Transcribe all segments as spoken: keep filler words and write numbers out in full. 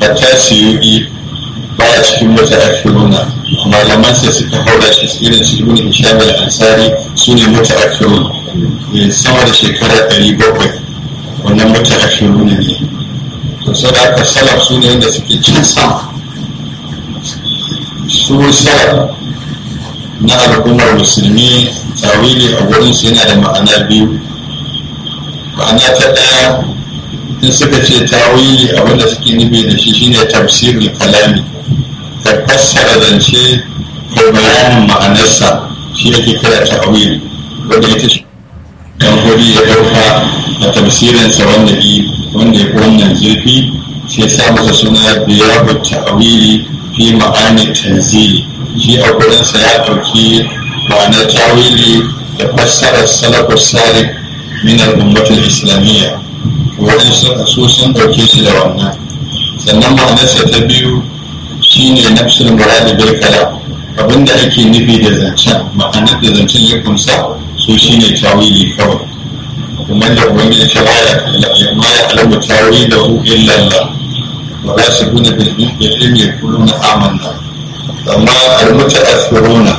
hatta suyuɗi baya cikin mutaakhiruna, malaman sai suka haura shi irin su ibn hisham al-ansari su ne mutaakhirun sama da shekara ɗari bakwai, wannan mutaakhiruna ne. to sai aka salaf su ne wanda suke cin sama. su salaf na al'ummar musulmi tawili a wurin su yana da ma'ana biyu. ma'ana ta ɗaya, in suka ce tawili abinda suke nufi da shi shine tafsirul kalami, ka fassara zance ko bayanin ma'anarsa, shi ake kira tawili, wanda ita ce dan guri ya dauka a tafsirinsa wanda yi wanda ya fi wannan zurfi, sai ya sa masa suna biyabu ta'wili fi ma'ani tanzili. shi a gurinsa ya dauki ma'anar tawili da fassarar salafus salih min al-ummatul islamiyya, wani su sun dauke shi da wannan. sannan ma'anarsa ta biyu shine nafsul murad bil kalam, abinda ake nufi da zancen, ma'anar da zancen ya kunsa so shine tawili kawai. kuma da wani ya ya ma ya alamu tawilahu illa Allah wa la shakuna bil ilmi yaquluna amanna. amma al-mutaakhiruna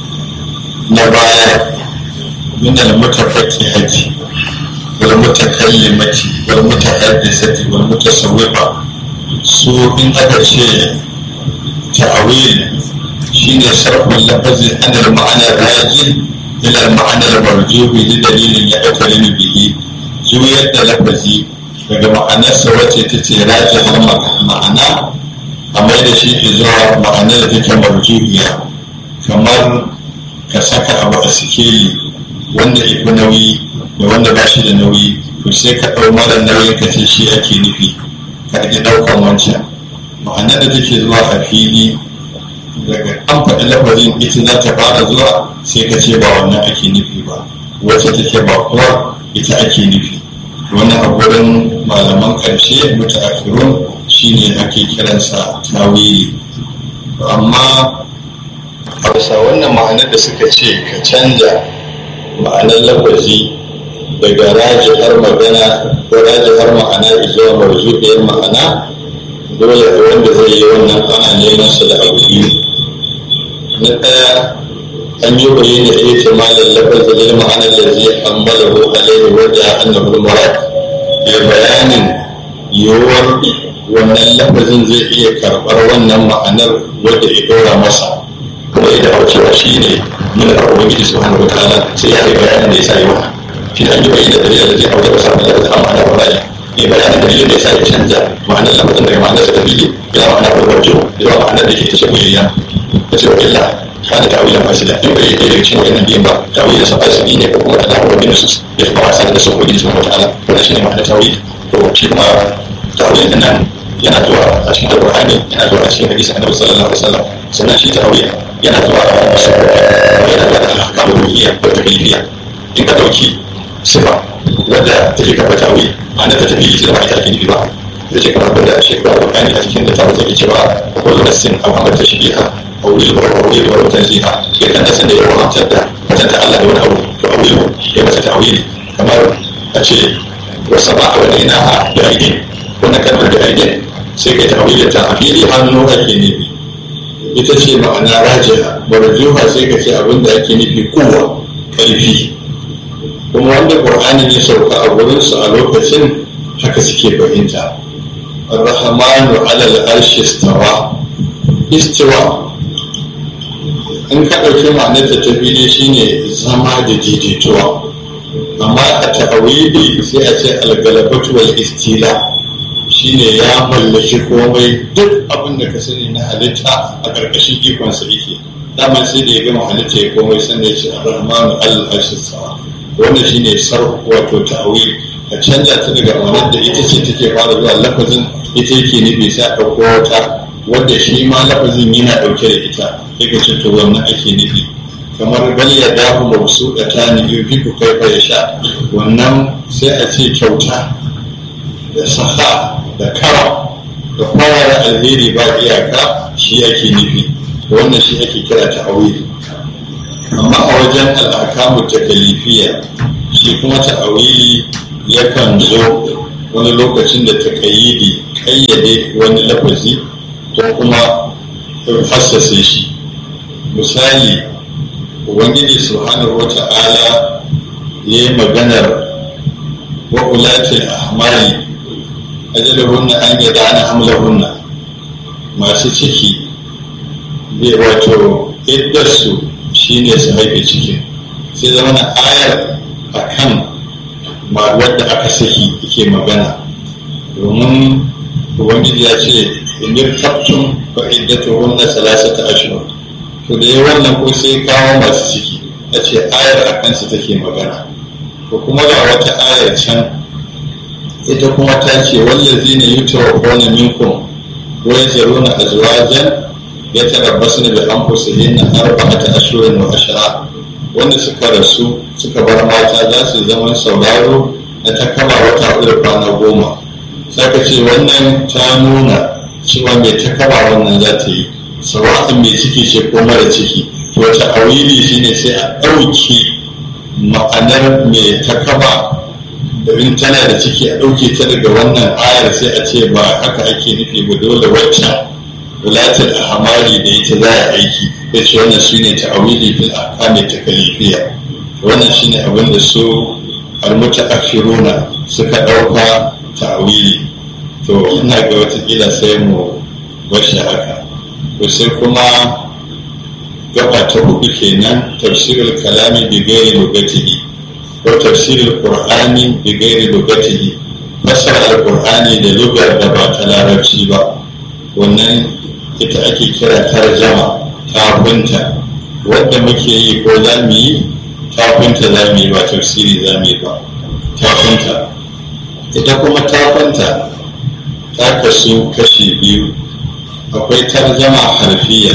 na baya min al-mutafakkihati wal mutakallimati wal mutahaddisati wal mutasawwifa, su in aka ce ta'awil shine sarfin lafazi an al-ma'ana raji ila al-ma'ana al-marjuh bi dalilin ya akalin bihi, juyar da lafazi daga ma'anarsa wacce ta ce raji har ma'ana a mai da shi zuwa ma'anar da take marjuhiya. kamar ka saka abu a sikeli wanda ya fi nauyi da wanda ba shi da nauyi, to sai ka ɗau mara nauyin ka ce shi ake nufi, ka ɗi ɗaukan wancan. ma'anar da take zuwa a fili daga an faɗi lafazin ita za ta fara zuwa, sai ka ce ba wannan ake nufi ba, wacce take ba kuwa ita ake nufi. wannan a gurin malaman ƙarshe mutaakhirun shine ake kiransa tawili. amma a bisa wannan ma'anar da suka ce ka canja ma'anar lafazi daga rajihar magana ko rajihar ma'ana zuwa marjuhiyar ma'ana, dole wanda zai yi wannan ana neman sa da abu biyu. na ɗaya, an yi bayyana ita malar lafazin lil ma'anar da zai ambalahu alaihi wadda annahu murad, da bayanin yiwuwar wannan lafazin zai iya karɓar wannan ma'anar wadda ya ɗora masa, kuma ya dawo cewa shi ne nuna da ubangiji subhanahu wa ta'ala, sai ya yi bayanin da ya sa yi wannan. shi da an yi bayyana da dalilin da zai auta masa da ta ma'ana ba bayan ya bayanin dalilin da ya sa ya canza ma'anar lafazin daga ma'anar sa ta biyu ya ma'ana ko wajo zuwa ma'anar da ke ta shagoyayya ta ce wa illa kana ta'awilan fasida. in bai yi daga cikin wannan biyan ba ta'awilin sa fasidi ne ko kuma ta dawo da nusus ya kuma wasa da su ubangiji subhanahu wa ta'ala, wannan shi ne ma'anar ta'awil. to shi kuma ta'awil nan yana zuwa a cikin alƙur'ani, yana zuwa a cikin hadisi annabi sallallahu alaihi wasallam. sannan shi ta'awil yana zuwa a cikin yana zuwa da ahkamu ruhiyya da taklifiyya. in ka dauki sifa wadda take karɓar ta'awil ma'ana ta tafi ita da ba ita ake nufi ba, da ce kamar da shi ba alƙur'ani a cikin da ta wuce cewa ko da sin abu amma ta shi ha أو يلبر وتنزيها إذا الناس اللي يروح تبدأ مثلا تعلق ولا أول تأويله يبقى تأويل كما أشي والسماء وليناها بأيدين كنا كنا بأيدين سيك تأويل تعبيري عنه أكيني ita ce ma'ana rajiha, marjuha sai ka ce abin da ake nufi kowa ƙarfi. kuma wanda ƙur'ani ya sauka a wurinsu a lokacin haka suke fahimta. ar-rahmanu alal arshi istawa, istiwa in ka ɗauki ma'anar ta tafi ne shine zama da daidaituwa, amma a ta'awili sai a ce algalabatu wal istila, shine ya mallaki komai, duk abin da ka sani na halitta a ƙarƙashin ikonsa yake. daman sai da ya gama halitta ya komai sannan ya ce ar-rahmanu alal arshi istawa. wannan shine sarf wato ta'awil, ka canja ta daga ma'anar da ita ce take fara zuwa lafazin ita yake nufi sai a ɗauko wata wadda shi ma lafazin yana ɗauke da ita, sai ka ce to wannan ake nufi. kamar bal ya dahu mabsu da ta ni yuhiku kaifa ya sha, wannan sai a ce kyauta da saha da kara da kwayar alheri ba iyaka shi ake nufi. wannan shi ake kira ta'awili. amma a wajen al'akamu takalifiyya shi kuma ta'awili yakan zo wani lokacin da taƙayyidi kayyade wani lafazi ko kuma hassase shi. Misali, ubangiji subhanahu wata'ala ya yi maganar wa ulatil ahmali ajaluhunna an yada'na hamlahunna, masu ciki bai wato iddarsu shine su haife cikin, sai zama na ayar akan ma wadda aka saki ke magana, domin ubangiji ya ce inir tabtun fa iddatuhunna salasata ashhur. To da yi wannan ko sai kawo masu ciki a ce ayar a kansu take magana. To kuma ga wata ayar can ita kuma ta ce wallazina yutawaffawna minkum wa yazaruna azwajan yatarabbasna bi anfusihinna arba'ata ashhurin wa ashra, wanda suka rasu suka bar mata za su zama sauraro na ta kama wata hudu da kwana goma. Saka ce wannan ta nuna cewa mai ta kama wannan za ta yi, sawa'in mai ciki ce ko mara ciki. To wata awili shine sai a ɗauki ma'anar mai ta kama da in tana da ciki a ɗauke ta daga wannan ayar, sai a ce ba haka ake nufi ba, dole waccan wulatar a hamari da ita za a aiki. Ya ce wannan shi ne ta'awili fil ahkami takalifiya. Wannan shi ne abin da su almutaakhiruna suka ɗauka ta'awili. To ina ga watakila sai mu bashi haka. To sai kuma gaba ta hudu kenan, tafsirul kalami bi ghairi lugatihi ko tafsirul qur'ani bi ghairi lugatihi, fasara alqur'ani da lugar da ba ta larabci ba. Wannan ita ake kira tarjama, tafinta wadda muke yi ko za mu yi tafinta za mu yi, ba tafsiri za mu yi ba, tafinta. Ita kuma tafinta ta kasu kashi biyu, akwai tarjama harfiya.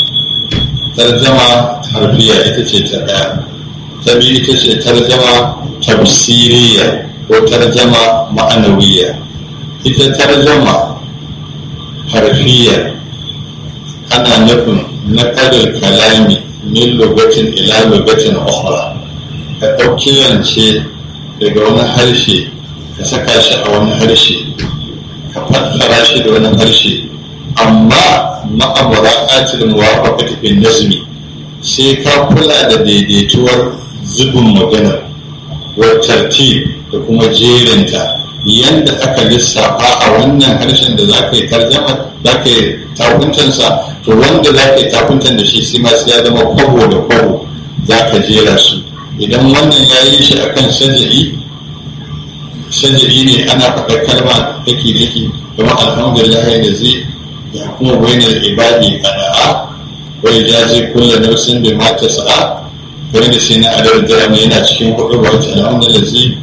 Tarjama harfiya ita ce ta ɗaya. Ta biyu ita ce tarjama tafsiriya ko tarjama ma'anawiya. Ita tarjama harfiya ana nufin naƙalul kalami min lugatin ila lugatin ukhra, ka ɗauki zance daga wani harshe ka saka shi a wani harshe, ka fassara shi da wani harshe, amma ma'amura'atil muwafaqati bin nazmi, sai ka kula da daidaituwar zubin maganar wa tartib da kuma jerinta, yanda aka lissafa a wannan harshen da za ka yi tarjama, za ka yi takuntansa, to wanda za ka yi takuntan da shi sai ma sai ya zama kwabo da kwabo za ka jera su. Idan wannan ya yi shi akan sajari, sajari ne ana faɗa kalma take dake, kuma alhamdulillah da zai ya kuma bainar ibadi qada'a wa yajazi kullu nafsin bima tas'a, wani da sai na adar dirami yana cikin hudu ba wacce alhamdulillah zai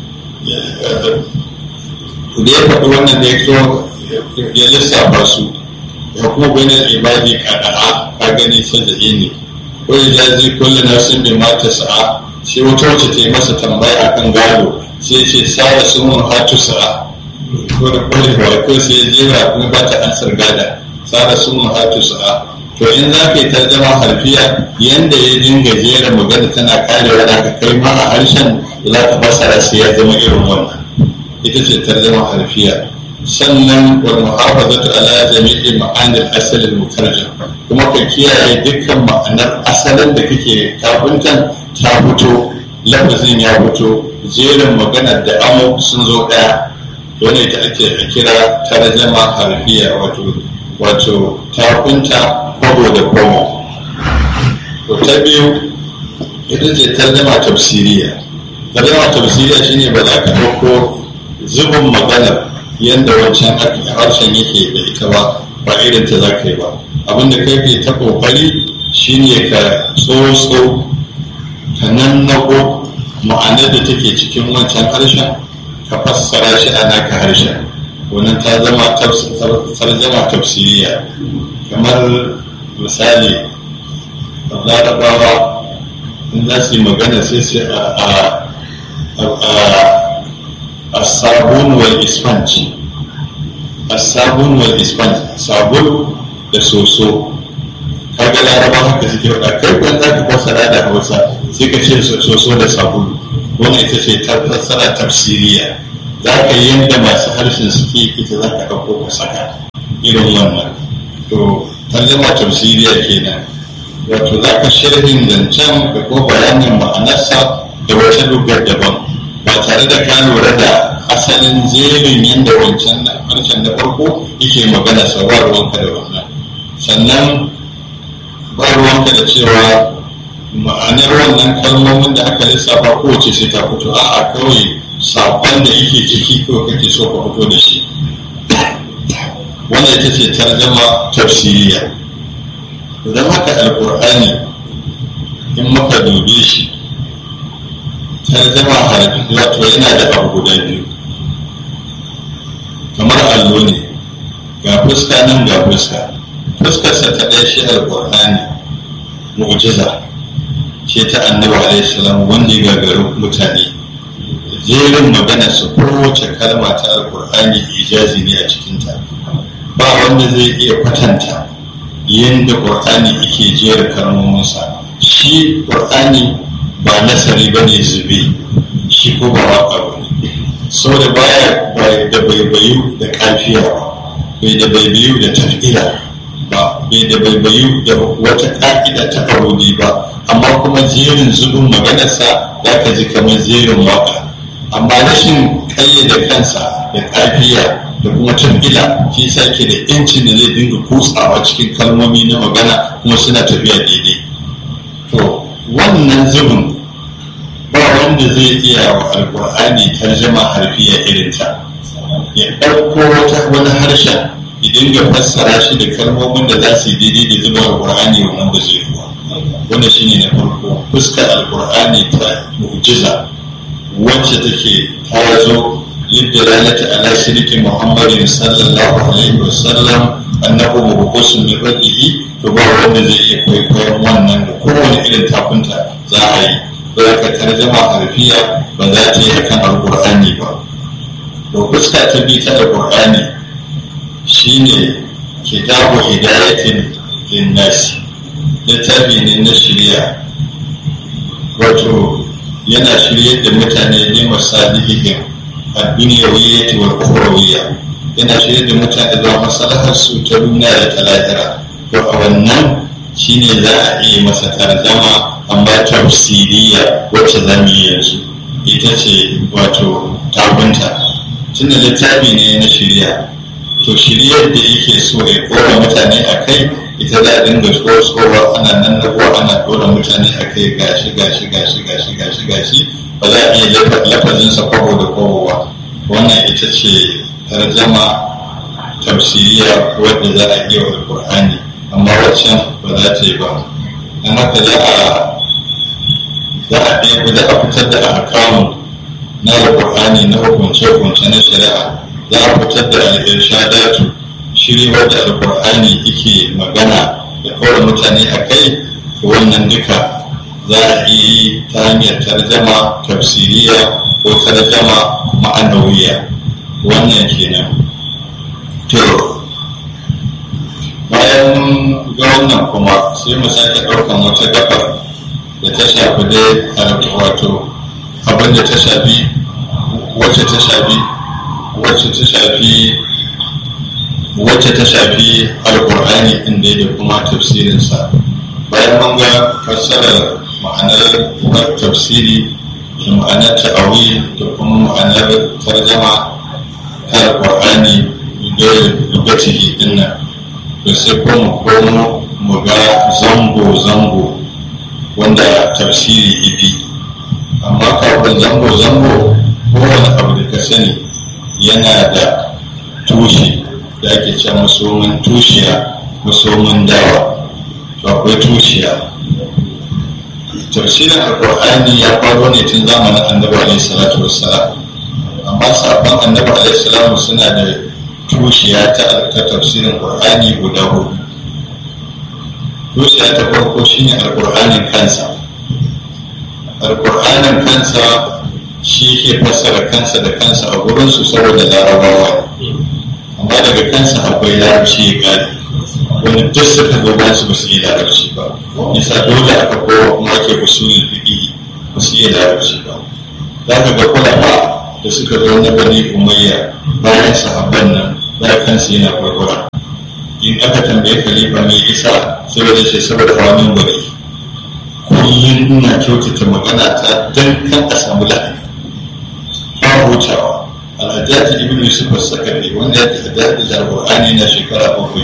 da ya faɗi wannan da ya so ya lissafa su, ya kuma bainar ibadi qada'a, ka gani sajari ne. wa yajazi kullu nafsin bima tas'a, shi wata wacce ta yi masa tambaya akan gado sai ce sara sumun hatu sa'a, ko da kwarewa ko sai ya jera kuma ba ta ansar gada, sara sumun hatu sa'a. To in za ka yi tarjama harfiya, yanda ya dinga jera magana tana karewa da ka kai ma a harshen za ka fasara sai ya zama irin wannan, ita ce tarjama harfiya. Sannan wal muhafazatu ala jami'i ma'anil asal al mutarjam, kuma ka kiyaye dukkan ma'anar asalin da kake tafuntan ta fito, lafazin ya fito, jerin maganar da amo sun zo daya. Wani ita ake kira tarjama harfiya, wato wato tafunta kwabo da kwabo. To ta biyu ita ce tarjama tafsiriya. Tarjama tafsiriya shine ba za ka ɗauko zubin maganar yadda wancan harshen yake da ita ba, ba irin ta za ka yi ba. Abinda kai ke ta kokari shine ka tsotso ka nannago ma'anar da take cikin wancan harshen, ka fassara shi a naka harshen. Wannan ta zama tarjama tafsiriya. Kamar misali, larabawa in za su yi magana sai sai a sabon wal isfanci, a sabon wal isfanci, sabulu da soso. Kaga larabawa haka suke faɗa, kai kwan za ka fassara da hausa sai ka ce soso da sabulu. Wannan ita ce fassara tafsiriya. za ka yi yadda masu harshen suke ita za ka ɗauko ka saka irin wannan. To tarjama tafsiriya kenan, wato za ka sharhin zancen da ko bayanin ma'anarsa da wata lugar daban ba tare da ka lura da asalin jerin yadda wancan harshen na farko yake magana sa ba ruwanka da wannan. Sannan ba ruwanka da cewa ma'anar wannan kalmomin da aka lissafa kowace sai ta fito, a'a kawai saƙon da yake ciki ko kake so ka fito da shi. Wannan ita ce tarjama tafsiriya. Idan haka alƙur'ani in muka dube shi tarjama harfi wato yana da abu guda biyu, kamar allo ne, ga fuska nan ga fuska. Fuskarsa ta ɗaya shi alƙur'ani mu'jiza ce ta annabi alaihi salam wanda ya gagaru mutane. Jerin maganarsa kowace kalma ta alƙur'ani ijazi ne a cikinta, ba wanda zai iya kwatanta yadda ƙur'ani yake jera kalmominsa. Shi ƙur'ani ba nasari ba ne zube, shi ko ba waƙa ba ne, sau da baya da baibayu da ƙafiya ba, bai da baibayu da tafila ba, bai da baibayu da wata ƙa'ida ta arudi ba, amma kuma jerin zubin maganarsa za ka ji kamar jerin waƙa. Amma rashin ƙayyade kansa da ƙafiya da kuma tafila shi sa ke da yancin da zai dinga kutsawa cikin kalmomi na magana kuma suna tafiya daidai. To wannan zubin ba wanda zai iya wa alƙur'ani tarjama harfiya irinta, ya ɗauko wata wani harshen ya dinga fassara shi da kalmomin da za su yi daidai da zuba alƙur'ani wannan ba zai ruwa. Wanda shi ne na farko, fuskar alƙur'ani ta mu'jiza wacce take ta zo yadda lalata ala shirki muhammadin sallallahu alaihi wasallam annahu mabqusun min rabbihi. To ba wanda zai iya kwaikwayon wannan da kowane irin takunta za a yi, ba ka tarjama harfiya ba za ta yi akan alƙur'ani ba. To fuska ta biyu ta alƙur'ani shine kitabu hidayatin linnasi, littafi ne na shirya, wato yana shiryar da mutane ne masalihihim ad-dunyawiyyah wal ukhrawiyyah, yana shiryar da mutane zuwa maslahar su ta duniya da ta lahira. To a wannan shine za a iya masa tarjama amma tafsiriya wacce za mu yi yanzu, ita ce wato takunta, tunda littafi ne na shirya. To shiryar da yake so ya kora mutane a kai ita za a dinga tsohuwa ana nan na kuwa ana dora mutane a kai gashi gashi gashi gashi gashi gashi ba za a iya lafazinsa kwabo da kwabo ba. Wannan ita ce tarjama tafsiriya wadda za a iya wa alƙur'ani, amma waccan ba za ta yi ba. Don haka za a za a ɗaya za a fitar da ahkamu na alƙur'ani na hukunce-hukunce na shari'a, za a fitar da al-irshadatu shirewar da alƙur'ani yake magana da kawai mutane a kai. Wannan duka za a yi ta hanyar tarjama tafsiriya ko tarjama ma'anawiya. Wannan kenan. To bayan ga wannan kuma sai mu sake ɗaukan wata gabar da ta shafi dai wato abin da ta shafi wacce ta shafi wacce ta shafi wacce ta shafi alƙur'ani ɗin da kuma tafsirinsa. Bayan mun ga fassarar ma'anar tafsiri da ma'anar ta'awil da kuma ma'anar tarjama ta alƙur'ani da lugatihi ɗin nan, da sai kuma komo mu ga zango-zango wanda tafsiri ibi. Amma kafin zango-zango kowane abu da ka sani yana da tushe da ake ce masomin tushiya, masomin dawa. To akwai tushiya. Tafsirin alƙur'ani ya faru ne tun zamanin annabi alaihi salatu wassalam, amma sabon annabi alaihi salam suna da tushiya ta tafsirin ƙur'ani guda hudu. Tushiya ta farko shine alƙur'anin kansa. Alƙur'anin kansa shi ke fassara kansa da kansa a gurinsu saboda larabawa ne, amma daga kansa akwai larabci ya gari, wani duk suka zo ba su ba su iya larabci ba. Nisa dole aka kowa kuma ake usulul fiqh ba su iya larabci ba. Za ka ga kula ba da suka zo na bani umayya bayan sahabban nan za kansu yana gwargwara. In aka tambaye khalifa mai isa saboda ce saboda hawanin bari kullum ina kyautata magana ta don kan a samu lahani ba hutawa. Alhaji ibn Yusuf as-Sakari wanda ya tafi da Qur'ani na shekara bakwai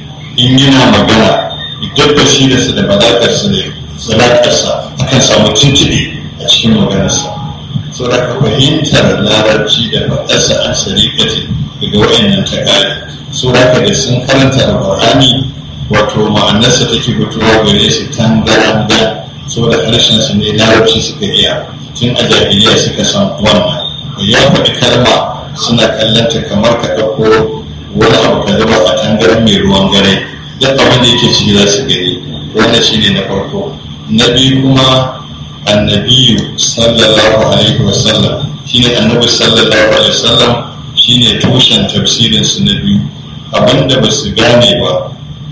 in yana magana idan basirarsa da balagarsa da salatarsa akan samu tuntuɓe a cikin maganarsa. Sau da ka fahimtar larabci da faɗarsa an sarikati daga wayannan ta ƙare. Sau da ka da sun karanta Al-Qur'ani wato ma'anarsa take fitowa gare su tangarangan. Sau da harshen su ne larabci suka iya tun a jahiliya suka san wannan. Ya faɗi kalma suna kallanta kamar ka ɗauko wani abu ka zuba a tangaran mai ruwan gare. Duk abin da yake ciki za su gani. Wannan shi ne na farko. Na biyu kuma annabiyu sallallahu alaihi wasallam shine annabi sallallahu alaihi wasallam shine tushen tafsirin su na biyu. Abinda ba su gane ba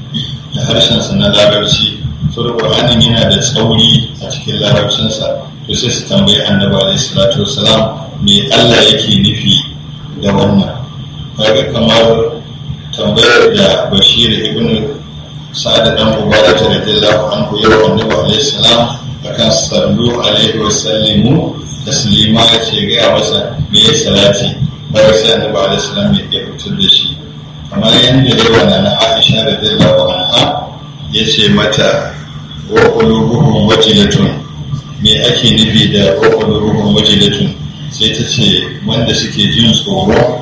da harshen su na larabci, saboda Qur'anin yana da tsauri a cikin larabcinsa, to sai su tambayi annabi alaihi salatu wasallam me Allah yake nufi da wannan. Kaga kamar tambayar da Bashir ibn Sa'ad dan Ubadah radiyallahu anhu ya annabi alaihi salam akan sallu alaihi wa sallimu taslima ya ce ga masa me ya salati bai sai annabi alaihi salam ya fitar da shi kamar yanda da wannan na Aisha radiyallahu anha ya ce mata wa qulubuhum wajilatun me ake nufi da wa qulubuhum wajilatun sai ta ce wanda suke jin tsoro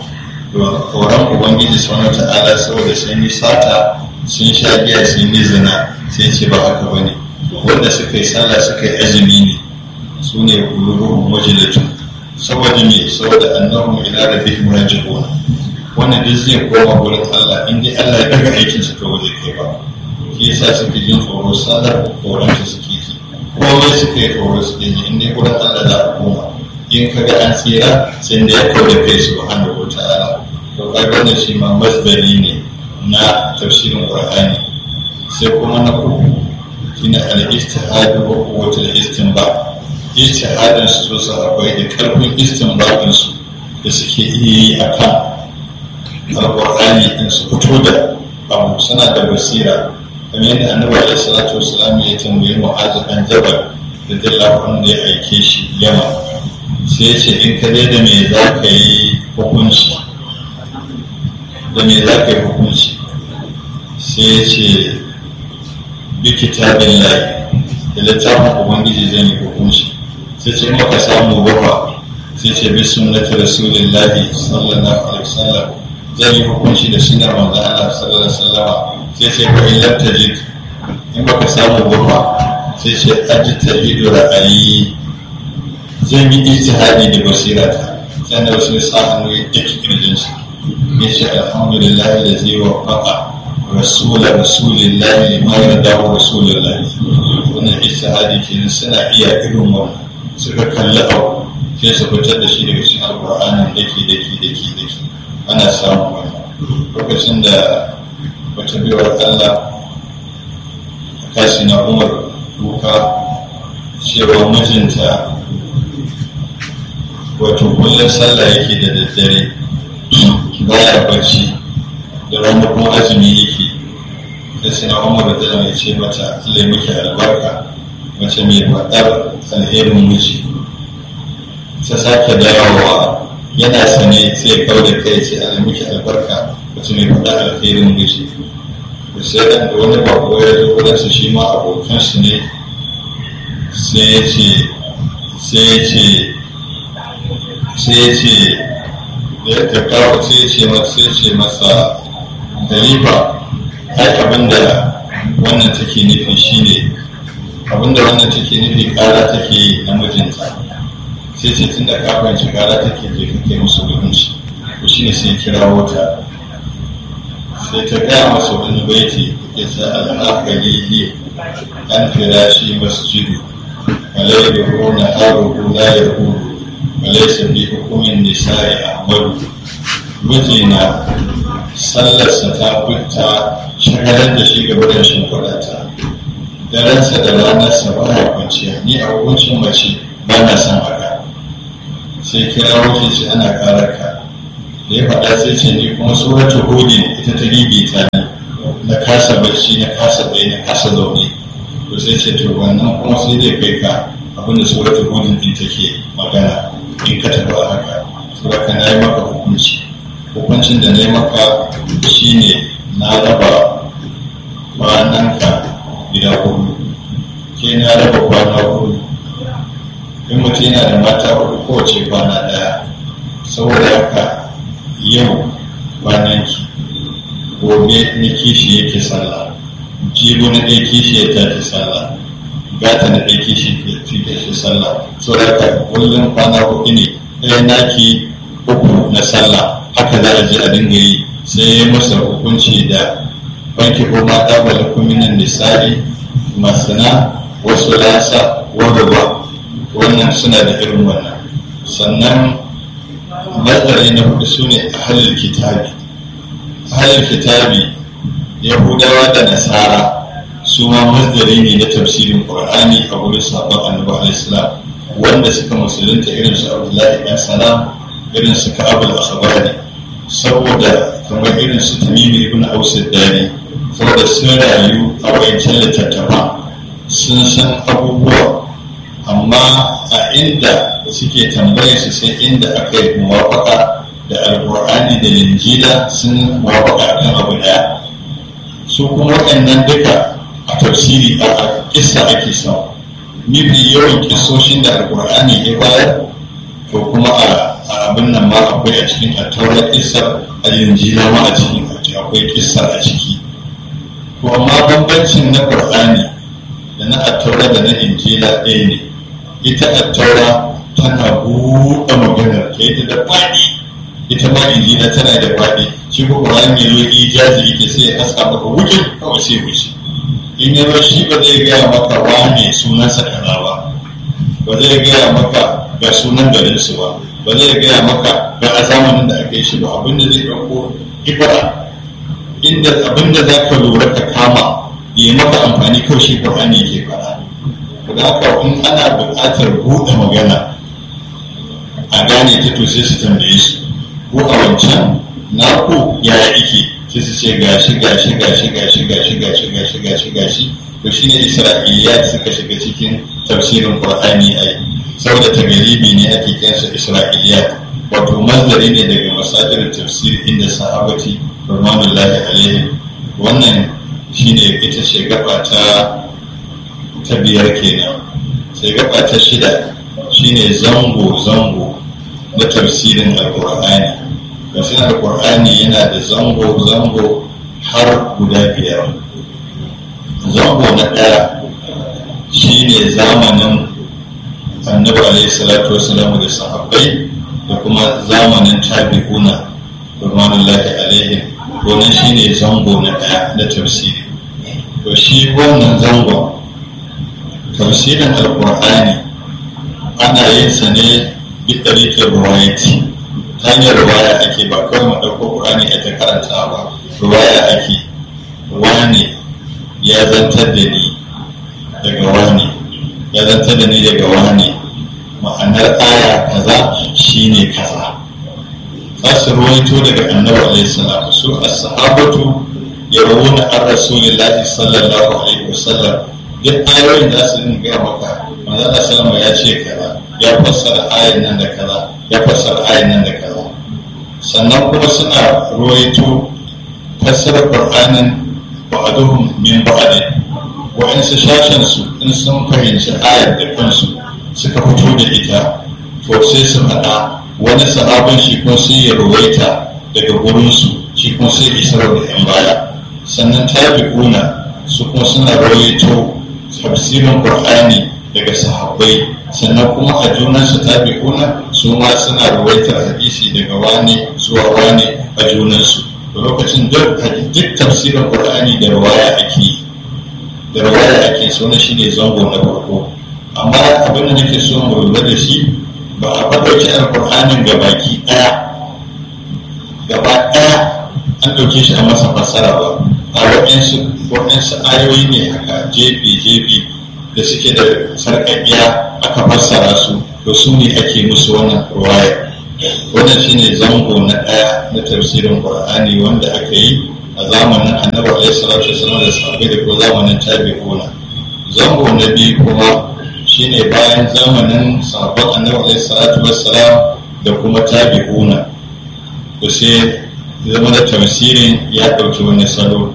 tsoron ubangiji subhanahu ta'ala saboda sun yi sata sun sha giya sun yi zina sai ce ba haka bane wanda suka yi sallah suka yi azumi ne su ne qulubuhum wajilatun saboda me saboda annahum ila rabbihim raji'un wannan duk zai koma gurin Allah in dai Allah ya daga aikin sa kawai zai kai ba shi yasa suke jin tsoro sallar tsoron ta suke ji komai suka yi tsoro suke ji in dai gurin Allah za a koma in kaga an tsira sai da ya kawo da kai subhanahu wa ta'ala to kaga wannan shi ma masdari ne na tafsirin Qur'ani. Sai kuma na uku shine al-ijtihad wa quwwatul istinbat. Ijtihadin su su akwai da karfin istinbatin su da suke iya yi akan Al-Qur'ani din su fito da abu suna da basira kamar yadda Annabi alaihi salatu wassalam ya tambayi Mu'adh bin Jabal radiyallahu anhu ya aike shi Yaman sai ya ce in ka da me za ka yi hukunci da me za ka yi hukunci sai ya ce bi kitabin lahi da littafin ubangiji zan yi hukunci sai ce maka samu bafa sai ce bi sunnati rasulillahi sallallahu alaihi wasallam zan yi hukunci da sunnar manzon Allah sallallahu alaihi wasallam sai ce fa in lam tajid in baka samu bafa sai ce ajtahidu ra'ayi zan yi ijtihadi da basirata sai da wasu sa hannu ya take kirjin shi ya ce alhamdulillah da zai wafaqa rasula rasulillahi lima yardahu rasulullahi wannan ijtihadi kenan suna iya irin wannan suka kalli abu sai su fitar da shi daga cikin alqur'anin dake dake dake dake ana samun wannan lokacin da wata biyar Allah kashi na Umar duka cewa mijinta wato kullum sallah yake da daddare baya bacci da ranar kuma azumi yake sai sai na Umar da ya ce mata Allah miki albarka mace mai faɗar alherin miji ta sake dawowa yana sane sai kau da kai ce Allah miki albarka mace mai faɗar alherin miji da sai dan da wani bako ya zo wurinsa shi ma abokansu ne sai ya ce sai ya ce sai ya ce da ya kawo sai ya ce masa sai ya ce masa Khalifa ai abinda wannan take nufi shine abinda wannan take nufi kara take yi na mijinta sai ce tunda ka fahimci kara take je kake musu hukunci to shine sai kirawo ta sai ta gaya masa wani baiti ya sa al-aqali an firashi masjidu alayhi runa haru la yahudu alaysa bi hukumin nisa'i ahmadu mijina sallarsa ta fita shagarar da shi gaba da shimfiɗata daransa da ranarsa ba na kwanciya ni a hukuncin mace ba na son haka sai kira wuce shi ana ƙarar ka da ya faɗa sai ce ni kuma suratu hudin ita ta gigita ne na kasa bacci na kasa bai na kasa zaune to sai ce to wannan kuma sai dai kai ka abinda suratu hudin din take magana in ka tafi a haka suraka na yi maka hukunci hukuncin da na yi maka shine na raba kwananka gida hudu ke na raba kwana hudu in mutum yana da mata hudu kowace kwana daya saboda haka yau kwananki gobe na kishi yake sallah jibo na ɗaya kishi ya tafi sallah gata na ɗaya kishi ya tafi sallah saboda haka kullum kwana hudu ne ɗaya naki uku na sallah haka za a je a dinga yi sai ya masa hukunci da banki ko mata bala kuminan nisa'i masana wasu lasa wadda wannan suna da irin wannan sannan mazari na hudu su ne ahalul kitabi ahalul kitabi yahudawa da nasara su ma mazari ne na tafsirin qur'ani a wurin sabon annabi alaihissalam wanda suka musulunta irin su abdullahi dan salam irin su ka'abul akhbari saboda kamar irin su tamimi ibn aus ad-dari saboda sun rayu a wayancan littattafa sun san abubuwa amma a inda suke tambayar su sai inda aka yi muwafaka da alkur'ani da linjila sun muwafaka kan abu daya su kuma waɗannan duka a tafsiri a kissa ake samu mafi yawan kissoshin da alkur'ani ya bayar to kuma a abin nan ma akwai a cikin attaurar kissar a linjila ma a cikin akwai kissar a ciki to amma bambancin na qur'ani da na attaura da na injila ɗaya ne ita attaura tana buɗe maganar ta ita da faɗi ita ma injila tana da faɗi shi ko qur'ani ya zo ijazi yake sai ya haska maka wuce kawai sai wuce in ya zo shi ba zai gaya maka wane sunansa kaza ba ba zai gaya maka ga sunan garinsu ba ba zai gaya maka ga a zamanin da aka yi shi ba abinda zai ɗauko ibara inda abinda za ka lura ka kama ya maka amfani kawai shi ƙur'ani ke faɗa da haka in ana buƙatar buɗe magana a gane ta to sai su tambaye su ko a wancan naku yaya ike sai su ce gashi gashi gashi gashi gashi gashi gashi gashi gashi to shine isra'iliya suka shiga cikin tafsirin qur'ani ai saboda tagaribi ne ake kiransa isra'iliya wato mazari ne daga masadir tafsir inda sahabati rahmanullahi alaihi wannan shine ita ce gaba ta ta biyar kenan sai gaba ta shida shine zango zango na tafsirin alqur'ani tafsirin alqur'ani yana da zango zango har guda biyar zango na ɗaya shine zamanin annabi alaihi salatu wasallam da sahabbai da kuma zamanin tabi'una rahmanullahi alaihim wannan shine zango na ɗaya na tafsiri to shi wannan zangon tafsirin alqur'ani ana yin sa ne bi tariqar riwayati ta hanyar riwaya ake ba kawai mu ɗauko qur'ani a ta karanta ba riwaya ake wani ya zantar da ni daga wani ya zantar da ni daga wani ma'anar aya kaza shine kaza za su ruwaito daga annabi alaihi salam su as-sahabatu yarawuna an rasulillahi sallallahu alaihi wasallam duk ayoyin da su din ga maka manzo Allah sallama ya ce kaza ya fassara ayan nan da kaza ya fassara ayan nan da kaza sannan kuma suna ruwaito fassarar qur'anin ba'duhum min ba'd wa'ansu shashin su in sun fahimci ayar da kansu suka fito da ita to sai su faɗa wani sahabin shi kuma sai ya ruwaita daga gurinsu shi kuma sai isar da yan baya sannan tabi'una su kuma suna ruwaito tafsirin qur'ani daga sahabbai sannan kuma a junansu tabi'una su ma suna ruwaitar hadisi daga wani zuwa wani a junansu lokacin duk tafsirin qur'ani da riwaya ake da riwaya ake so na shine zango na farko amma abin da nake so mu lura da shi ba a ɗauki alƙur'anin gabaki ɗaya gaba ɗaya an ɗauke shi a masa fassara ba a waɗansu waɗansu ayoyi ne haka jefi jefi da suke da sarƙaƙiya aka fassara su to su ne ake musu wannan ruwaya. Wannan shine zango na ɗaya na tafsirin Qur'ani wanda aka yi a zamanin Annabi alaihi salatu wasallam da sahabbai da ko zamanin tabi'una. Zango na biyu kuma shine bayan zamanin sahabban Annabi alaihi salatu wasallam da kuma tabi'una, to sai zama da tafsirin ya ɗauki wani salo.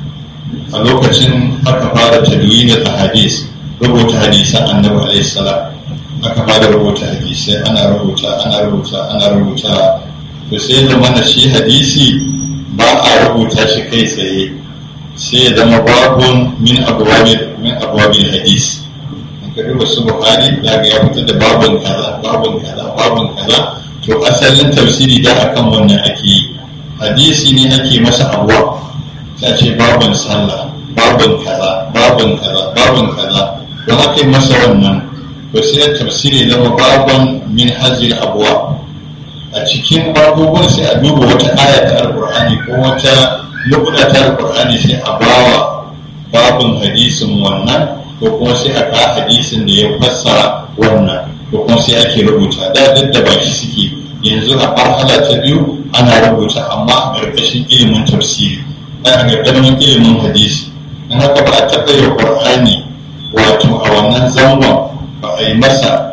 A lokacin aka fara tadwinin ahadis, rubuta hadisan Annabi alaihi salam, aka fara rubuta hadisai, ana rubuta ana rubuta ana rubuta to sai zama da shi hadisi ba a rubuta shi kai tsaye, sai ya zama babun min abwabil min abwabil hadis. in ka duba su Bukhari da ga ya fitar da babun kaza babun kaza babun kaza, to asalin tafsiri da akan wannan ake yi. Hadisi ne ake masa abuwa, ta ce babun sallah, babun kaza babun kaza babun kaza, don aka yi masa wannan to sai tafsiri zama babun min hazil abuwa. A cikin abubuwan sai a duba wata aya ta alqur'ani ko wata lokuta ta alqur'ani sai a bawa babun hadisin wannan, ko kuma sai a ka hadisin da ya fassara wannan, ko kuma sai ake rubuta. Da duk da baki suke, yanzu a marhala ta biyu ana rubuta amma a ƙarƙashin ilimin tafsiri, a ƙarƙashin ilimin hadisi. In haka ba a taɓa yi Qur'ani wato a wannan zangon ba a yi masa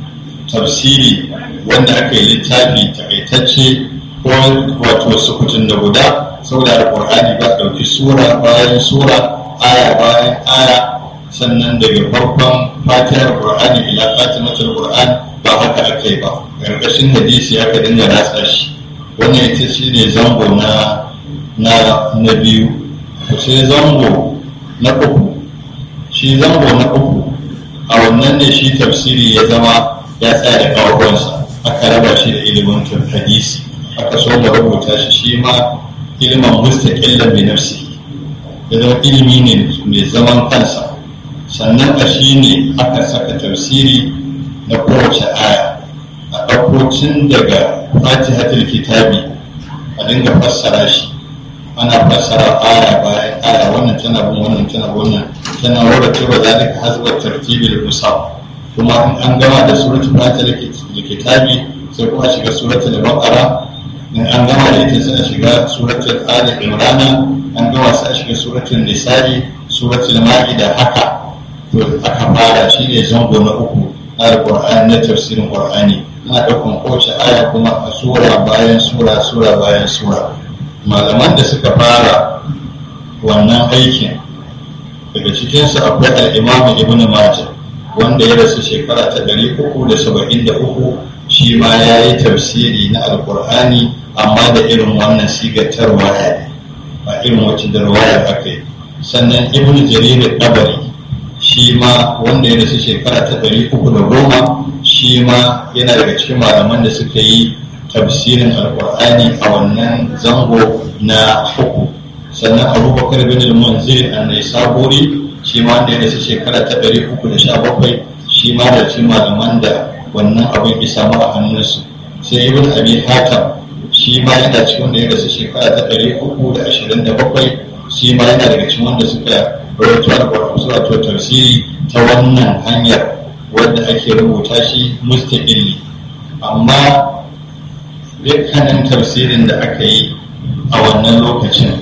tafsiri wanda aka yi littafi takaitacce ko wato sukutun da guda, saboda alƙur'ani ba ɗauki sura bayan sura, aya bayan aya, sannan daga farkon fatihar Qur'ani ila fatimatul Qur'an, ba haka aka yi ba. Ƙarƙashin hadisi aka dinga ratsa shi. Wannan ita shi ne zango na na na biyu. Sai zango na uku, shi zango na uku a wannan ne shi tafsiri ya zama ya tsaya da kawakonsa, aka raba shi da ilimin hadisi, aka so mu rubuta shi shi ma ilimin mustaqillan bi nafsi, ya zama ilimi ne mai zaman kansa. Sannan a shi ne aka saka tafsiri na kowace aya, a ɗaukocin daga fatihatul kitabi a dinga fassara shi, ana fassara aya bayan aya, wannan tana bin wannan tana bin wannan tana wadda cewa zalika hasba tartibil musaf. Kuma in an gama da suratul fatihatul kitabi sai kuma shiga suratul baqara, in an gama da ita sai a shiga suratul ali imran, an gama sai a shiga suratul nisa'i, suratul ma'ida, haka to aka fara. Shi ne zango na uku na alqur'ani, na tafsirin qur'ani. Na ɗaukan kowace aya kuma a sura bayan sura sura bayan sura. Malaman da suka fara wannan aikin, daga cikinsu akwai al'imamu ibn Majah, wanda ya rasu shekara ta ɗari uku da saba'in da uku. Shi ma ya yi tafsiri na alƙur'ani, amma da irin wannan sigatar waya ne, ba irin wacce da waya aka yi. Sannan ibn Jarir Tabari, shi ma wanda ya rasu shekara ta ɗari uku da goma, shi ma yana daga cikin malaman da suka yi tafsirin alkur'ani a wannan zango na uku. Sannan abubakar bin al-munzir an-naisaburi, shi ma wanda ya rasu shekara ta ɗari uku da sha bakwai, shi ma da cikin malaman da wannan abin ya samu a hannunsu. Sai ibn abi hatam, shi ma yana cikin wanda ya rasu shekara ta ɗari uku da ashirin da bakwai, shi ma yana daga cikin wanda suka rawaito alkur'ani wato tafsiri ta wannan hanyar wadda ake rubuta shi mustaqilli. Amma dukkanin tafsirin da aka yi a wannan lokacin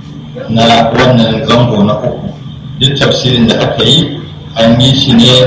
na wannan zango na uku, duk tafsirin da aka yi an yi shi ne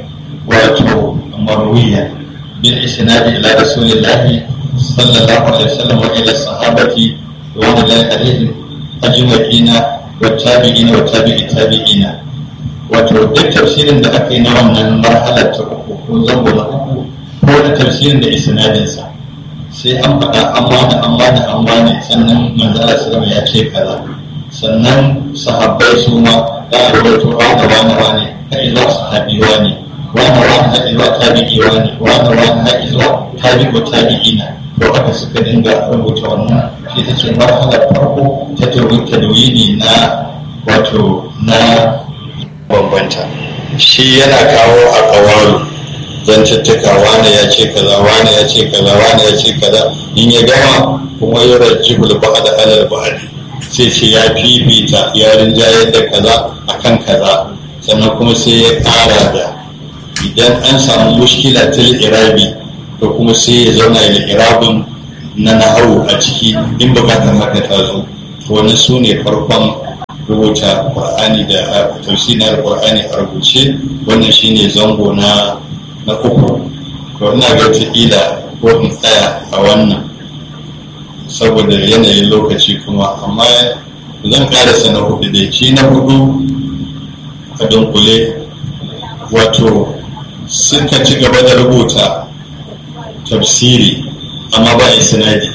wato marwiya bil isnadi ila rasulillahi sallallahu alaihi wasallam wa ila sahabati wa ala alihi ajma'ina wa tabi'ina wa tabi'i tabi'ina. Wato duk tafsirin da aka yi na wannan marhalar ta uku ko zango na uku, ko da tafsirin da isnadinsa, sai an faɗa an wani an wani an wani sannan manzo Allah sallallahu ya ce kaza, sannan sahabbai su ma da a rawaito wani wani wani har zuwa sahabi wani wani wani har zuwa tabi'i wani wani wani har zuwa tabi'u tabi'ina. To aka suka dinga rubuta wannan, shi ta ce marhalar farko ta tadwini na wato na bambanta. Shi yana kawo a kawalu zantuttuka, wane ya ce kaza wane ya ce kaza wane ya ce kaza, in ya gama kuma ya rajjibul ba'da alal ba'di, sai ce ya fifita ya rinjayar da kaza akan kaza, sannan kuma sai ya ƙara da idan an samu mushkila ta irabi to kuma sai ya zauna da irabin na nahawu a ciki in bukatar haka ta zo. Wannan su ne farkon rubuta Qur'ani da tafsirin Qur'ani a rubuce. Wannan shine zango na na uku. To ina ga ila ko in tsaya a wannan saboda yanayin lokaci kuma, amma zan karasa na hudu dai. Shi na hudu a dunkule wato suka ci gaba da rubuta tafsiri amma ba isnadi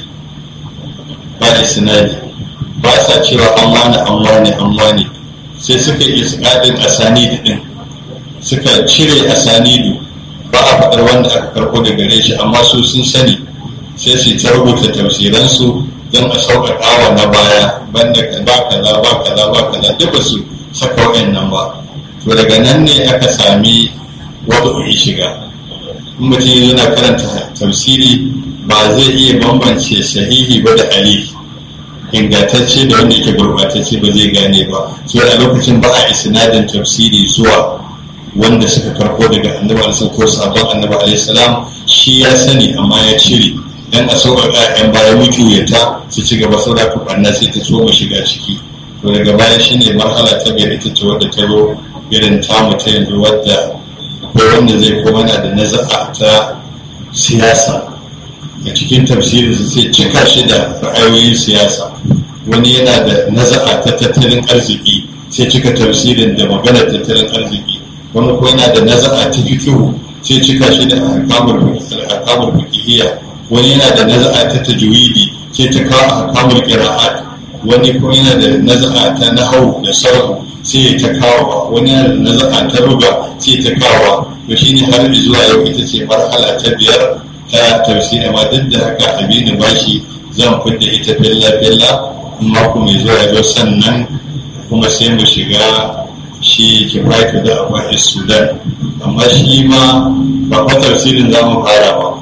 ba isnadi ba sa cewa an wani an wani an wani sai suka yi isnadin asanidi din, suka cire asanidu, ba a faɗar wanda aka karɓo da gare shi, amma su sun sani sai su ta rubuta tafsiransu don a sauƙaƙa wa na baya, banda ba kaza ba kaza ba kaza duk ba su saka wa'annan ba. To daga nan ne aka sami wadu'u shiga. In mutum yana karanta tafsiri ba zai iya bambance sahihi ba da ali, ingantacce da wanda yake gurbatacce ba zai gane ba. So a lokacin ba a isnadin tafsiri zuwa wanda suka karɓo daga annabi alaihi ko sabon annabi alaihi salam, shi ya sani amma ya cire dan a sauƙaƙa yan baya mutuyata su ci gaba saboda kuɓanna sai ta so mu shiga ciki. To daga baya shine marhala ta biyar, ita ce wadda ta zo irin tamu ta yanzu, wadda akwai wanda zai koma na da naza'a ta siyasa a cikin tafsirin su sai cika shi da ra'ayoyin siyasa. Wani yana da naza'a ta tattalin arziki sai cika tafsirin da maganar tattalin arziki. Wani ko yana da naza'a ta fikihu sai cika shi da ahkamul fiqhiyya. Wani yana da naza'a ta tajwidi sai ta kawo ahkamul qira'at. Wani ko yana da naza'a ta nahwu da sarf sai ta kawo. Wani yana da naza'a ta lugha sai ta kawo. To shine har zuwa yau ita ce marhala ta biyar ta tafsiri, amma duk da haka abin bashi zan fidda ita filla filla mako mai zuwa yau, sannan kuma sai mu shiga shi kifayatu da akwai Sudan. Amma shi ma ba fa tafsirin za mu fara ba,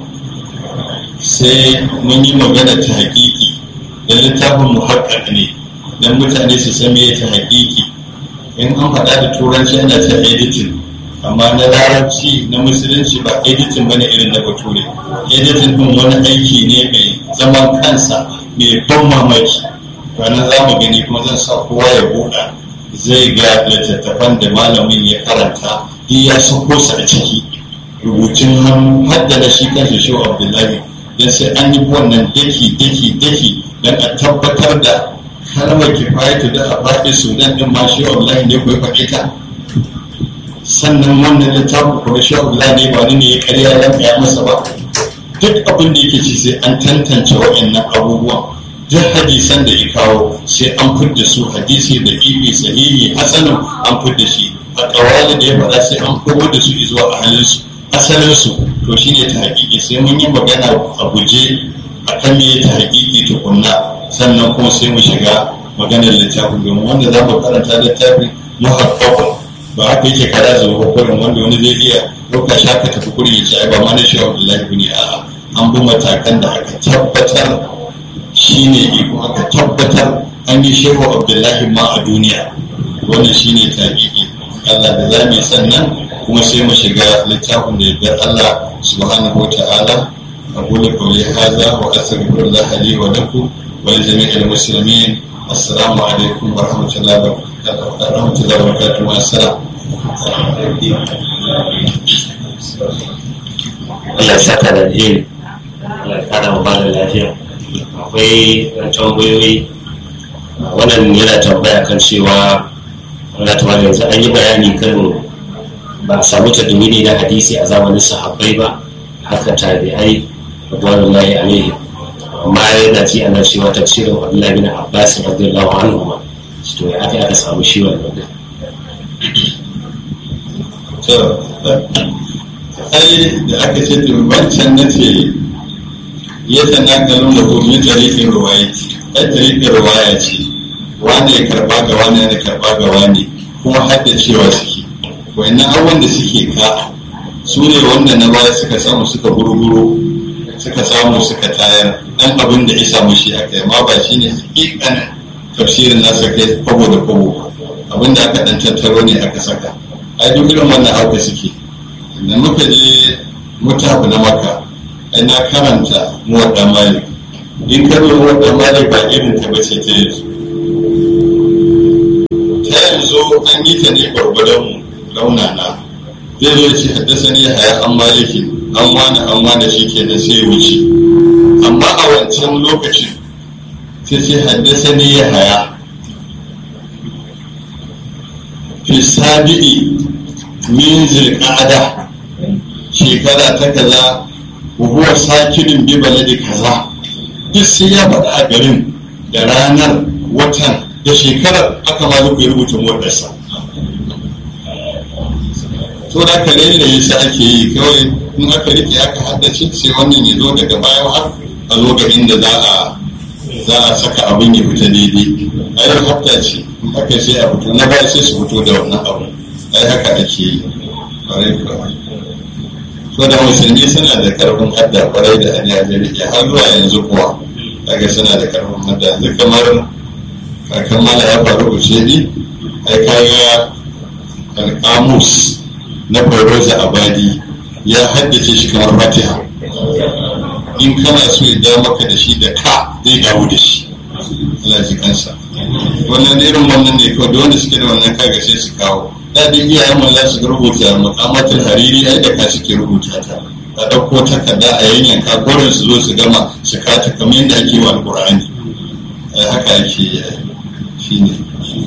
sai mun yi magana ta hakiki da littafin muhakkak ne don mutane su san me ta hakiki. In an faɗa da turanci ana ta editing, amma na larabci na musulunci ba editing bane irin na bature. Editing din wani aiki ne mai zaman kansa mai ban mamaki. Ranar za mu gani kuma zan sa kowa ya buɗa zai ga littattafan da malamin ya karanta duk ya sako su a ciki, rubutun hannu har da na shi kansa Shehu Abdullahi, don sai an yi wannan daki daki daki don a tabbatar da kalmar kifayatu da a faɗi Sudan din ma Shehu Abdullahi ne ko ya faɗi ta. Sannan wannan littafin kuma Shehu Abdullahi ne ba ni ne ya karya ya kaya masa ba. Duk abin da yake ci sai an tantance waɗannan abubuwan. Duk hadisan da ya kawo sai an fidda su, hadisi da ibi sahihi hasanin an fidda shi, a kawali da ya faɗa sai an komo da su zuwa ahalinsu asalinsu. To shine ta hakiki, sai mun yi magana a guje a kan me ta hakiki tukunna, sannan kuma sai mu shiga maganar littafin. Domin wanda za mu karanta littafin muhakkakun ba haka yake kada zuwa kurin wanda wani zai iya ɗauka shaka tafi kurin ya ce ba ma na Shehu Abdullahi bane. A'a, an bi matakan da aka tabbatar shine iko, aka tabbatar an yi Shehu Abdullahi ma a duniya. Wannan shine tabi'i Allah da zamu yi, sannan kuma sai mu shiga littafin da yardar Allah subhanahu wata'ala. aqulu qawli hadha wa astaghfirullah li wa lakum wa li jami'il muslimin. Assalamu alaikum wa rahmatullahi wa barakatuh. Wa assalam. Allah ya saka da alheri, Allah ya kada mu bada lafiya. Akwai tambayoyi, wannan yana tambaya kan cewa wanda ta yanzu an yi bayani kan ba a samu tadwini na hadisi a zamanin sahabbai ba, haka tabi'ai radiyallahu alaihi, amma yana ji ana cewa tafsirin Abdullahi bin Abbas radiyallahu anhu ma, to ya aka aka samu shi wannan. To ai da aka ce to wancan nace ya sana kalon da kuma tarihin ruwayati, ai tarihin ruwaya ce, wanda ya karba ga wani ya karba ga wani, kuma hadda cewa suke wayannan abubuwan da suke ka su ne wanda na baya suka samu suka buruburo suka samu suka tayar dan abin da ya samu shi aka yi, ma ba shi ne hakikanin tafsirin nasa kai kwabo da kwabo, abin da aka dan tattaro ne aka saka. Ai duk irin wannan hauka suke da muka je mutafu na maka ai na karanta muwadda malik in ka zo muwadda malik ba irin ta bace ta yanzu ta yanzu an yi ta ne gwargwadon raunana zai zo ce haddasa ne haya an maliki an wani an wani shi ke da sai wuce amma a wancan lokacin sai ce haddasa ne ya haya fi sabi'i min zilqa'ada shekara ta kaza huwa sakinin bi baladi kaza duk sai ya faɗa a garin da ranar watan da shekarar aka ma zuku rubuta motarsa to da ka lalle sai ake yi kawai in aka rike aka haddace sai wannan ya zo daga baya har a zo ga inda za a za a saka abin ya fita daidai ai hafta ce in aka sai a fito na baya sai su fito da wannan abu ai haka ake yi kwarai kwarai so da musulmi suna da karfin hadda kwarai da hanyar da har zuwa yanzu kuwa daga suna da karfin hadda yanzu kamar kakan mala ya faru ushedi ai kaga alƙamus na Fairoza Abadi ya haddace shi kamar Fatiha in kana so ya da maka da shi da ka zai dawo da shi Allah ji kansa wannan irin wannan ne kawai da wanda suke da wannan kaga sai su kawo daɗin iyayen mu za su rubuta muqamatul hariri ai da ka suke rubuta ta a ɗauko takarda a yanyanka gurin su zo su gama su kata kamar yadda ake wa alƙur'ani haka ake yi shi ne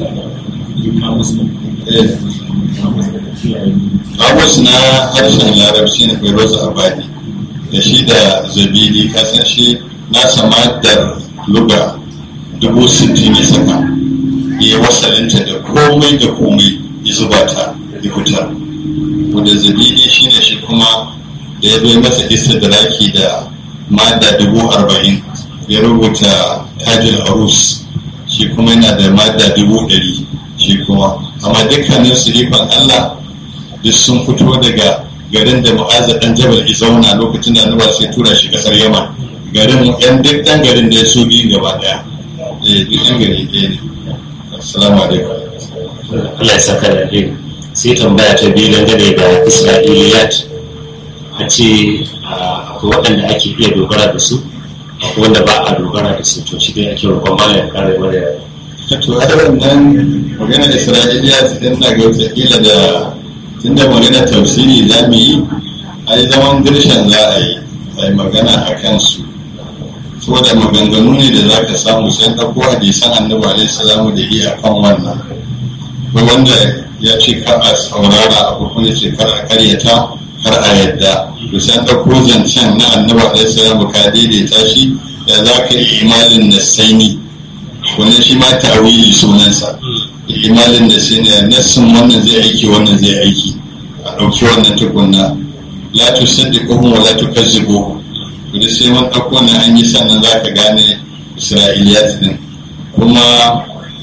Kamus na harshen larabci na Fairoza Abadi da shi da Zabidi kasan shi na samadar luga dubu sittin ya saka ya wasalinta da komai da komai ya zuba ta ya fitar wanda Zabidi shi ne shi kuma da ya bai masa istidraki da mada dubu arba'in ya rubuta tajil arus shi kuma yana da mada dubu ɗari shi kuma amma dukkanin su ikon Allah duk sun fito daga garin da Mu'azza dan Jabal ya zauna lokacin da Annabi sai tura shi kasar Yaman garin yan duk dan garin da ya so biyu gaba daya eh duk yan gari ɗaya ne assalamu alaikum Allah ya saka da alheri sai tambaya ta biyu dangane da Isra'iliyat a ce akwai waɗanda ake iya dogara da su akwai wanda ba a dogara da su to shi dai ake roƙon malam kare mana to a nan magana Isra'iliya su ɗin na ga wata kila da tunda magana tafsiri za mu yi a yi zaman dirshan za a yi a yi magana a kansu so da maganganu ne da za ka samu sai ɗauko hadisan annabi alaihi salamu da iya kan wannan ko wanda ya ce kar a saurara a kuma ya ce kar a karyata kar a yadda to sai ɗauko zancen na annabi alaihi salamu ka daidaita shi da za ka yi imalin nasaini wannan shi ma ta'awili sunansa imalin da sai ne nassin wannan zai aiki wannan zai aiki a ɗauki wannan tukunna la tusaddiquhum wa la tukazzibuhum to sai mun ɗauko wannan an yi sannan za ka gane Isra'iliyat din kuma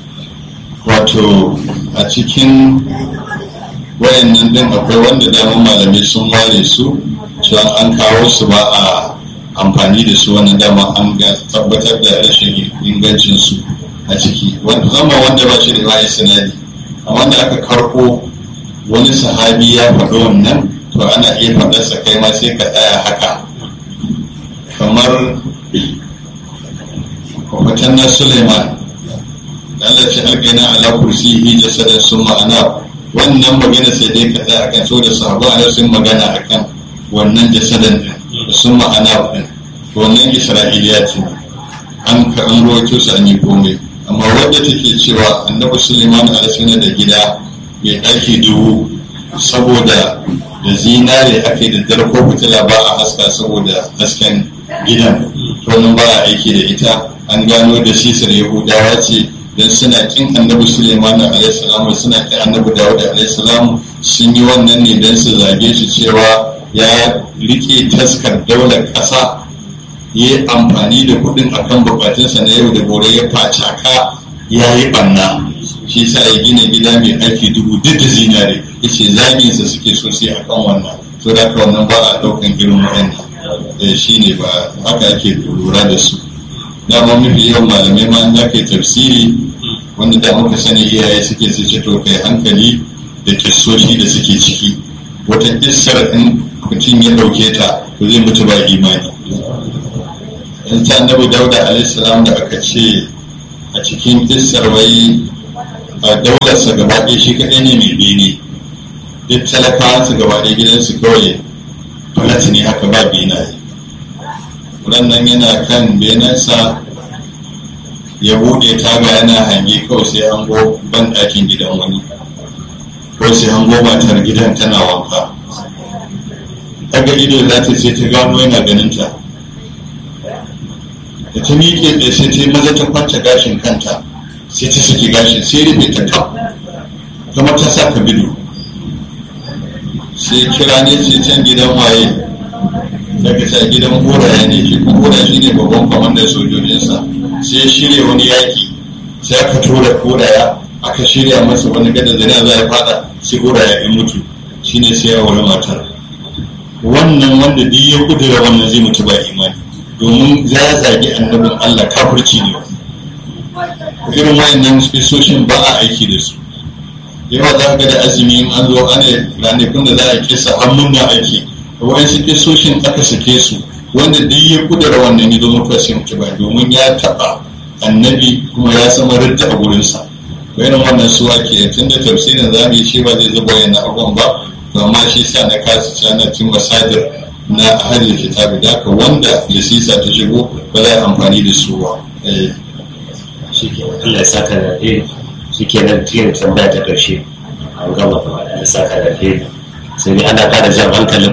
wato a cikin wayannan din akwai wanda daman malamai sun ware su cewa an kawo su ba a amfani da su wannan dama an tabbatar da rashin ingancin su a ciki zama wanda ba shi da waye sanadi a wanda aka karko wani sahabi ya faɗo wannan to ana iya faɗarsa kai ma sai ka tsaya haka kamar kwamfatan na Suleiman Allah ce alƙaina ala kursi hi jasadan sun ma'ana wannan magana sai dai ka tsaya akan so da sahabba a sun magana akan wannan jasadan din sun ma'ana din wannan Isra'iliya ce an ka an rawaito su an yi komai amma wadda take cewa annabi Suleiman alaihi da gida mai ɗaki dubu saboda da zinare ake da dare ko fitila ba a haska saboda hasken gidan to nan ba a aiki da ita an gano da sisar yahudawa ce don suna kin annabi Suleiman alaihi salam suna kin annabi Dawud alaihi salam sun yi wannan ne don su zage shi cewa ya rike taskar daular ƙasa ya yi amfani da kudin akan bukatunsa na yau da gobe ya facaka ya yi banna shi sa ya gina gida mai aiki dubu duk da zinare ya ce zaginsa suke so sai akan wannan so da ka wannan ba a daukan irin wa'annan shi ne ba haka ake lura da su dama mafi yawan malamai ma an zaka yi tafsiri wanda da muka sani iyaye suke su ce to kai hankali da kissoshi da suke ciki wata kissar in mutum ya ɗauke ta to zai mutu ba imani. in ta annabi dauda alaihissalam da aka ce a cikin kissar wai a daularsa gaba ɗaya shi kaɗai ne mai bene, duk talakawansu gaba ɗaya gidansu kawai falat ne haka ba benaye. nan yana kan benensa ya buɗe taga yana hange kawai sai an go ban ɗakin gidan wani, ko sai an go matar gidan tana wanka. daga ido za ta sai ta gano yana ganinta, da ta miƙe da sai ta maza ta kwanta gashin kanta sai ta saki gashin sai rufe ta kaf kamar ta sa ka bido. sai kira ne ce can gidan waye, daga ta gidan horaya ne, shi kuma horaya shi ne babban kwamandan sojojinsa. sai shirya wani yaƙi sai aka tura horaya aka shirya masa wani gada zane za a fada sai horaya in mutu shine sai ya wani matar. wannan wanda duk ya kudura wannan zai mutu ba imani, domin za ya zagi annabin Allah, kafirci ne. irin wayannan spesoshin ba a aiki da su. yawa za ka ga da azumi in an zo ana ranakun da za a kisa hannun na aiki, wayansu spesoshin aka sake su wanda duk ya kudura wannan ya zo mutuwa sai mutu ba, domin ya taɓa annabi kuma ya sama ridda a gurinsa. irin wannan su ake tun da tafsirin za mu yi shi ba zai zuba yana abubuwan ba, to amma shi sa na kasu cana cin masadir na hadin kitabi da ka wanda lisisa ta shigo ba za a amfani da su ba. shi ke Allah ya saka da alheri. shi ke nan cikin tambaya ta ƙarshe an gama gaba da ya saka da alheri, sai dai ana ƙara jan hankalin.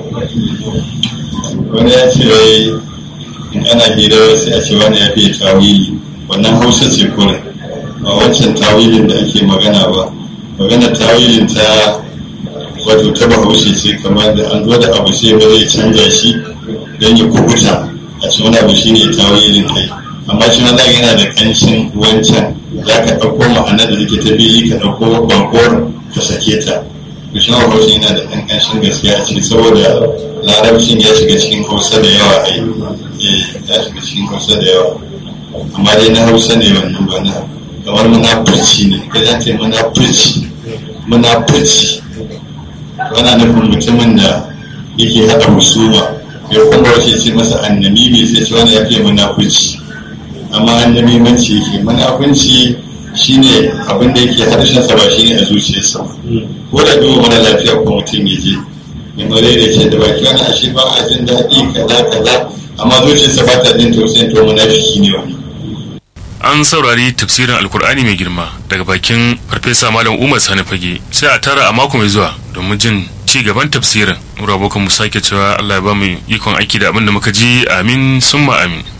wani ya ce wai in ana hira sai a ce wani ya fiye tawili, wannan hausa ce kurin ba wancan tawilin da ake magana ba. magana tawilin ta wato ta bahaushe ce, kamar da an zo da abu sai ba zai canja shi don ya kubuta a cikin wani abu shi ne tawilin kai. amma shi ma za yana da ƙanshin wancan, za ka ɗauko ma'anar da take ta biyu ka ɗauko bankor ka sake ta. to shi ma bahaushe yana da ɗan ƙanshin gaskiya a ciki, saboda larabcin ya shiga cikin hausa da yawa ai ya shiga cikin hausa da yawa. amma dai na hausa ne wannan ba na kamar munafurci ne, ka za ce munafurci munafurci wana nufin mutumin da yake haɗa husuma, ya kuma wace ce masa annabi mai sai ce wani ya fiye munafurci. amma annabi manci yake munafunci shine abin da yake harshensa ba shine a zuciyarsa ba. ko da duba mara lafiya ko mutum ya je mai mare da ce da baki wani ashe ba a jin daɗi kaza kaza, amma zuciyarsa ba ta jin tausayin, to munafiki ne wani. An saurari tafsirin Alkur'ani mai girma daga bakin Farfesa Malam Umar Sani Fage. Sai a tara a mako mai zuwa domin jin ci gaban tafsirin. Mu rabokan mu sake cewa Allah ya ba mu ikon aiki da abin da muka ji. Amin summa amin.